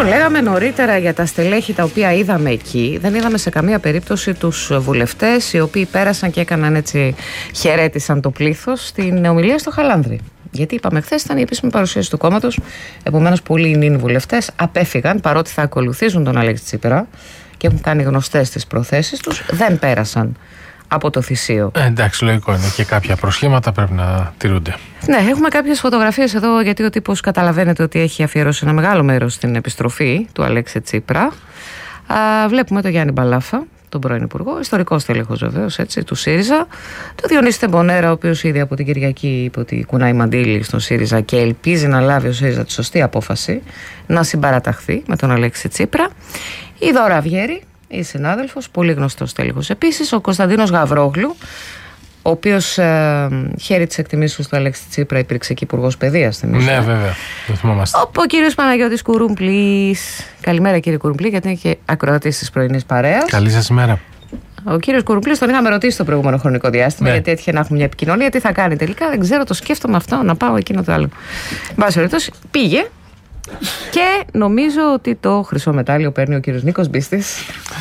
λέγαμε νωρίτερα για τα στελέχη τα οποία είδαμε εκεί. Δεν είδαμε σε καμία περίπτωση τους βουλευτές οι οποίοι πέρασαν και έκαναν έτσι, χαιρέτησαν το πλήθος στην ομιλία στο Χαλάνδρη. Γιατί είπαμε χθες ήταν η επίσημη παρουσίαση του κόμματος. Επομένως, πολλοί νυν βουλευτές απέφυγαν, παρότι θα ακολουθήσουν τον Αλέξη Τσίπρα και έχουν κάνει γνωστές τις προθέσεις τους, δεν πέρασαν από το θυσίο. Εντάξει, λογικό είναι και κάποια προσχήματα πρέπει να τηρούνται. Ναι, έχουμε κάποιες φωτογραφίες εδώ, γιατί ο τύπος καταλαβαίνετε ότι έχει αφιερώσει ένα μεγάλο μέρος στην επιστροφή του Αλέξη Τσίπρα. Βλέπουμε τον Γιάννη Μπαλάφα, τον πρώην Υπουργό, ιστορικός τέλεχος βεβαίως, έτσι, του ΣΥΡΙΖΑ. Το Διονύση Τεμπονέρα, ο οποίος ήδη από την Κυριακή είπε ότι κουνάει μαντίλι στον ΣΥΡΙΖΑ και ελπίζει να λάβει ο ΣΥΡΙΖΑ τη σωστή απόφαση να συμπαραταχθεί με τον Αλέξη Τσίπρα. Η Δώρα Αυγέρη, η συνάδελφος, πολύ γνωστός τέλεχος επίσης. Ο Κωνσταντίνος Γαβρόγλου, ο οποίος χαίρει τις εκτιμήσεις του Αλέξη Τσίπρα, υπήρξε και υπουργός παιδείας, θυμίζω. Ναι, βέβαια. Το θυμόμαστε. Ο κύριος Παναγιώτης Κουρούμπλης. Καλημέρα, κύριε Κουρούμπλη, γιατί είναι και ακροατής της πρωινής παρέας. Καλή σας ημέρα. Ο κύριος Κουρούμπλης τον είχαμε ρωτήσει το προηγούμενο χρονικό διάστημα, γιατί έτυχε να έχουμε μια επικοινωνία. Τι θα κάνει τελικά, δεν ξέρω, το σκέφτομαι αυτό, να πάω εκείνο το άλλο. Εν πάση περιπτώσει, πήγε. Και νομίζω ότι το χρυσό μετάλλιο παίρνει ο κύριος Νίκος Μπίστης.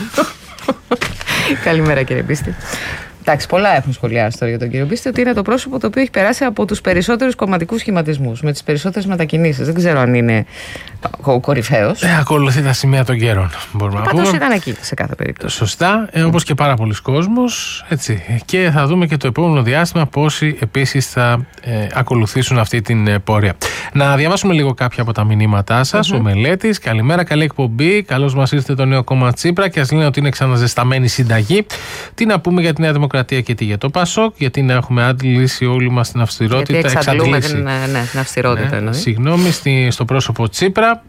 Καλημέρα, κύριε Μπίστη. Εντάξει, πολλά έχουν σχολιάσει τώρα για τον κύριο Μπίστη, ότι είναι το πρόσωπο το οποίο έχει περάσει από τους περισσότερους κομματικούς σχηματισμούς, με τις περισσότερες μετακινήσεις. Δεν ξέρω αν είναι ο κορυφαίος. Ακολουθεί τα σημεία των καιρών, μπορούμε να πούμε. Πάντως ήταν εκεί σε κάθε περίπτωση. Σωστά, όπως και πάρα πολλοί κόσμος. Έτσι. Και θα δούμε και το επόμενο διάστημα πόσοι επίσης θα ακολουθήσουν αυτή την πορεία. Να διαβάσουμε λίγο κάποια από τα μηνύματά σας. Ο Μελέτης, καλημέρα, καλή εκπομπή. Καλώς μας ήρθε το νέο κόμμα Τσίπρα και ας λένε ότι είναι ξαναζεσταμένη συνταγή. Τι να πούμε για τη Νέα Δημοκρατία και τι για το ΠΑΣΟΚ, γιατί να έχουμε αντλήσει όλοι μας την αυστηρότητα. Γιατί εξαντλούμε την αυστηρότητα. Ναι, συγγνώμη, στο πρόσωπο Τσίπρα.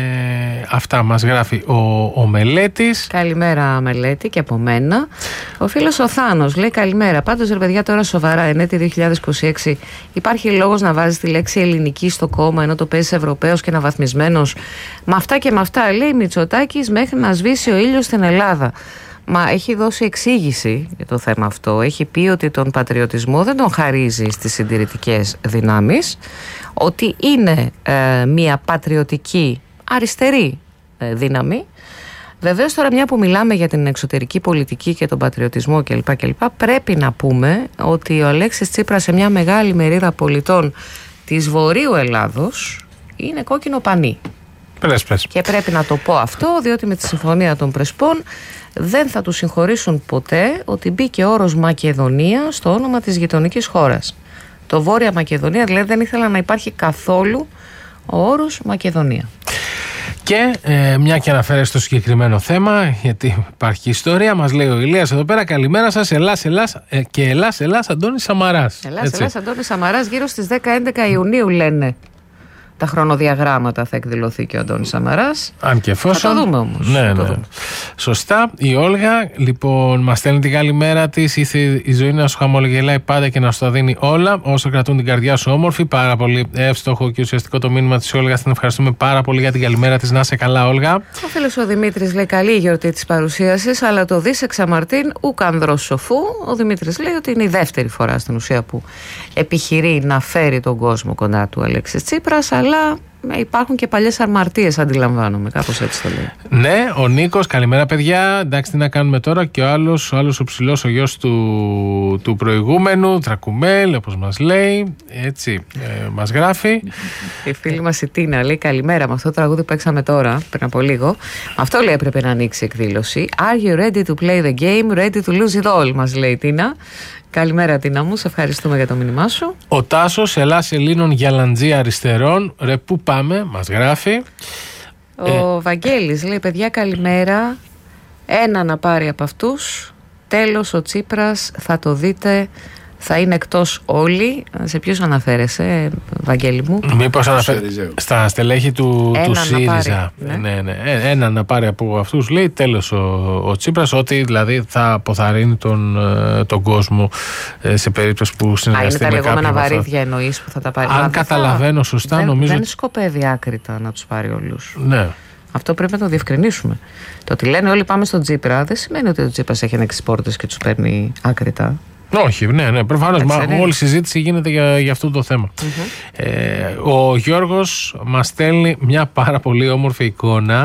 Αυτά μας γράφει ο Μελέτης. Καλημέρα, Μελέτη, και από μένα. Ο φίλος ο Θάνος λέει καλημέρα. Πάντως, ρε παιδιά, τώρα σοβαρά, ενέτη 2026, υπάρχει λόγος να βάζεις τη λέξη ελληνική στο κόμμα ενώ το παίζεις Ευρωπαίος και αναβαθμισμένος? Με αυτά και με αυτά, λέει Μητσοτάκης, μέχρι να σβήσει ο ήλιος στην Ελλάδα. Μα έχει δώσει εξήγηση για το θέμα αυτό. Έχει πει ότι τον πατριωτισμό δεν τον χαρίζει στις συντηρητικές δυνάμεις, ότι είναι μια πατριωτική αριστερή δύναμη. Βεβαίως τώρα, μια που μιλάμε για την εξωτερική πολιτική και τον πατριωτισμό κλπ, πρέπει να πούμε ότι ο Αλέξης Τσίπρας σε μια μεγάλη μερίδα πολιτών της Βορείου Ελλάδος είναι κόκκινο πανί. Πες. Και πρέπει να το πω αυτό, διότι με τη συμφωνία των Πρεσπών δεν θα του συγχωρήσουν ποτέ ότι μπήκε ο όρος Μακεδονία στο όνομα της γειτονικής χώρας. Το Βόρεια Μακεδονία, δηλαδή δεν ήθελα να υπάρχει καθόλου ο όρος Μακεδονία. Και μια και αναφέρεσαι στο συγκεκριμένο θέμα, γιατί υπάρχει ιστορία, μας λέει ο Ηλίας εδώ πέρα, καλημέρα σας, Ελλάς και Ελλάς Αντώνης Σαμαράς. Ελλάς Αντώνης Σαμαράς, γύρω στις 10-11 Ιουνίου λένε τα χρονοδιαγράμματα, θα εκδηλωθεί και ο Αντώνης Σαμαράς. Αν και εφόσον. Θα το δούμε όμως. Ναι. Σωστά. Η Όλγα, λοιπόν, μας στέλνει την καλημέρα της. Ήρθε η ζωή να σου χαμογελάει πάντα και να σου τα δίνει όλα, όσο κρατούν την καρδιά σου όμορφη. Πάρα πολύ εύστοχο και ουσιαστικό το μήνυμα της Όλγας. Την ευχαριστούμε πάρα πολύ για την καλημέρα της. Να είσαι καλά, Όλγα. Ο φίλος ο Δημήτρης λέει καλή γιορτή της παρουσίασης, αλλά το δις εξαμαρτήν ουκ ανδρός σοφού. Ο Δημήτρης λέει ότι είναι η δεύτερη φορά στην ουσία που επιχειρεί να φέρει τον κόσμο κοντά του Αλέξης Τσίπρας, αλλά υπάρχουν και παλιές αρμαρτίες, αντιλαμβάνομαι, κάπως έτσι το λέει. Ναι, ο Νίκος, καλημέρα παιδιά. Εντάξει, τι να κάνουμε τώρα. Και ο άλλος ο ψηλός, ο γιος του προηγούμενου, Δρακουμέλ, όπως μας λέει. Έτσι, μας γράφει. Η φίλη μας η Τίνα λέει καλημέρα. Με αυτό το τραγούδι που παίξαμε τώρα, πριν από λίγο, αυτό λέει έπρεπε να ανοίξει εκδήλωση. Are you ready to play the game, ready to lose it all, μας λέει η Τίνα. Καλημέρα, Τίνα μου, σε ευχαριστούμε για το μήνυμά σου. Ο Τάσος, Ελλάς Ελλήνων Γιαλαντζή Αριστερών. Ρε, πού πάμε, μας γράφει. Ο Βαγγέλης λέει: παιδιά, καλημέρα. Ένα να πάρει από αυτούς. Τέλος, ο Τσίπρας, θα το δείτε. Θα είναι εκτός όλοι. Σε ποιους αναφέρεσαι, Βαγγέλη μου? Μήπως αναφέρεσαι στα στελέχη του ΣΥΡΙΖΑ. Ναι. Ένα να πάρει από αυτούς, λέει. Τέλος ο Τσίπρας, ότι δηλαδή θα αποθαρρύνει τον κόσμο σε περίπτωση που συνεργαστεί με κάποιον. Είναι τα λεγόμενα βαρύδια εννοείς που θα τα πάρει. Αν καταλαβαίνω σωστά, νομίζω. Δεν σκοπεύει άκρητα να τους πάρει όλους. Ναι. Αυτό πρέπει να το διευκρινίσουμε. Το ότι λένε όλοι πάμε στον Τσίπρα δεν σημαίνει ότι ο Τσίπρας έχει ανοίξει πόρτες και τους παίρνει άκρητα. Όχι, ναι, προφανώς. Όλη η συζήτηση γίνεται για αυτό το θέμα. Ο Γιώργος μας στέλνει μια πάρα πολύ όμορφη εικόνα